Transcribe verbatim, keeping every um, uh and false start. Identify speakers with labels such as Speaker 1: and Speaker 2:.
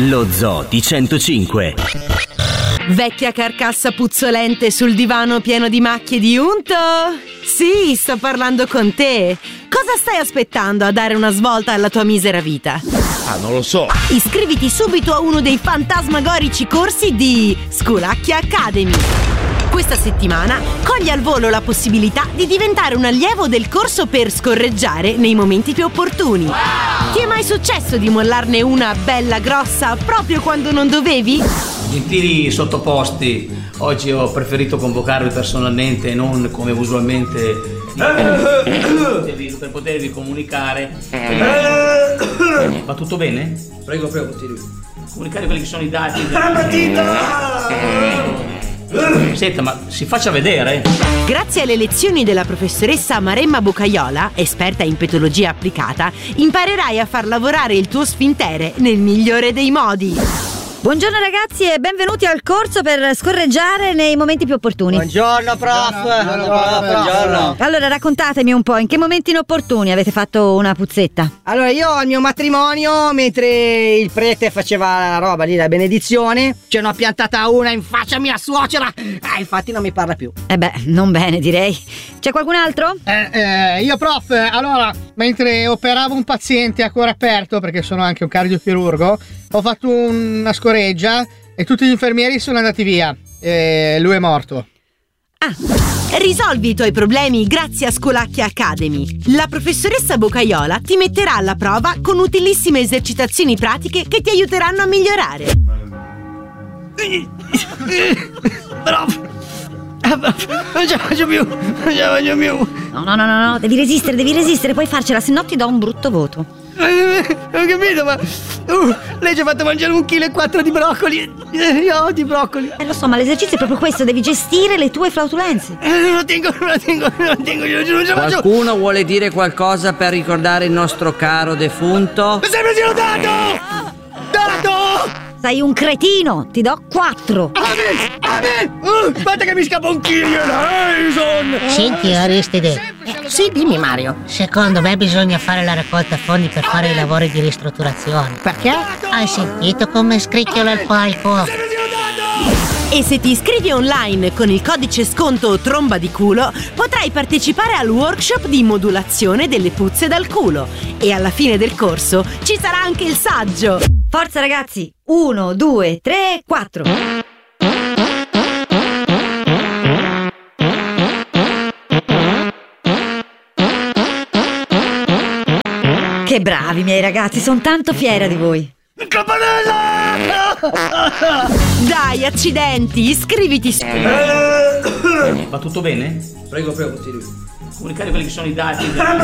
Speaker 1: Lo Zoo di centocinque.
Speaker 2: Vecchia carcassa puzzolente sul divano pieno di macchie di unto? Sì, sto parlando con te. Cosa stai aspettando a dare una svolta alla tua misera vita?
Speaker 3: Ah, non lo so.
Speaker 2: Iscriviti subito a uno dei fantasmagorici corsi di Sculacchia Academy. Questa settimana cogli al volo la possibilità di diventare un allievo del corso per scorreggiare nei momenti più opportuni. Wow! Ti è mai successo di mollarne una bella grossa proprio quando non dovevi?
Speaker 4: Gentili sottoposti, oggi ho preferito convocarvi personalmente e non come usualmente per potervi comunicare. Va tutto bene? Prego, prego, continui. Comunicare quelli che sono i dati. Senta, ma si faccia vedere.
Speaker 2: Grazie alle lezioni della professoressa Maremma Boccaiola, esperta in petologia applicata, imparerai a far lavorare il tuo sfintere nel migliore dei modi.
Speaker 5: Buongiorno ragazzi e benvenuti al corso per scorreggiare nei momenti più opportuni.
Speaker 6: Buongiorno prof.
Speaker 3: Buongiorno, buongiorno, buongiorno.
Speaker 5: Allora raccontatemi un po', in che momenti inopportuni avete fatto una puzzetta?
Speaker 6: Allora io al mio matrimonio, mentre il prete faceva la roba lì, la benedizione, ce n'ho piantata una in faccia a mia suocera. Ah, infatti non mi parla più.
Speaker 5: Eh beh, non bene direi. C'è qualcun altro?
Speaker 7: Eh, eh, io prof, allora, mentre operavo un paziente a cuore aperto, perché sono anche un cardiochirurgo, ho fatto una scoreggia e tutti gli infermieri sono andati via e lui è morto.
Speaker 2: Ah, risolvi i tuoi problemi grazie a Sculacchia Academy. La professoressa Boccaiola ti metterà alla prova con utilissime esercitazioni pratiche che ti aiuteranno a migliorare.
Speaker 6: Prof, non ce la faccio più, non ce la faccio più.
Speaker 5: No, no, no, no, no, devi resistere, devi resistere, puoi farcela, se no ti do un brutto voto.
Speaker 6: Ho capito, ma uh, lei ci ha fatto mangiare un chilo e quattro di broccoli. Io odio i broccoli.
Speaker 5: Eh lo so, ma l'esercizio è proprio questo, devi gestire le tue flautulenze.
Speaker 6: Eh, non lo tengo, non lo tengo, non lo tengo, io non ce la faccio.
Speaker 8: Qualcuno vuole dire qualcosa per ricordare il nostro caro defunto?
Speaker 6: Mi sembra sia dato! Dato!
Speaker 5: Sei un cretino, ti do quattro.
Speaker 6: Amen, amen. Uh, aspetta che mi scappa un chilo, Harrison.
Speaker 9: Senti Aristide.
Speaker 10: Sì, dimmi Mario.
Speaker 9: Secondo me bisogna fare la raccolta fondi per fare i lavori di ristrutturazione.
Speaker 10: Perché?
Speaker 9: Hai sentito come scricchiola il palco?
Speaker 2: E se ti iscrivi online con il codice sconto tromba di culo, potrai partecipare al workshop di modulazione delle puzze dal culo. E alla fine del corso ci sarà anche il saggio.
Speaker 5: Forza ragazzi, uno, due, tre, quattro. Che bravi miei ragazzi, sono tanto fiera di voi.
Speaker 6: Campanella!
Speaker 2: Dai, accidenti, iscriviti su...
Speaker 4: Va tutto bene? Prego, prego, continui. Comunicare quelli che sono i dati.